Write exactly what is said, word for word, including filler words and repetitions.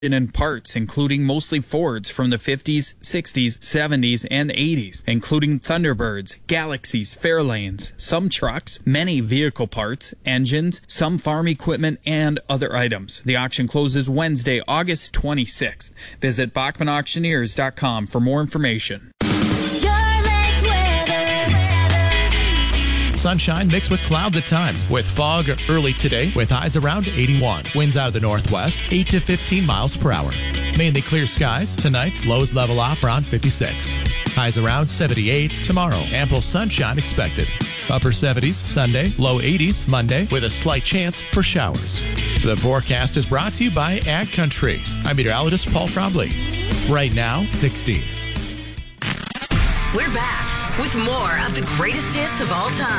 and parts, including mostly Fords from the fifties, sixties, seventies, and eighties, including Thunderbirds, Galaxies, Fairlanes, some trucks, many vehicle parts, engines, some farm equipment, and other items. The auction closes Wednesday, August twenty-sixth. Visit Bachman Auctioneers dot com for more information. Sunshine mixed with clouds at times, with fog early today with highs around eighty-one. Winds out of the northwest, eight to fifteen miles per hour. Mainly clear skies. Tonight, lows level off around fifty-six. Highs around seventy-eight tomorrow. Ample sunshine expected. Upper seventies Sunday, low eighties Monday with a slight chance for showers. The forecast is brought to you by Ag Country. I'm meteorologist Paul Frobley. Right now, sixty. We're back with more of the greatest hits of all time.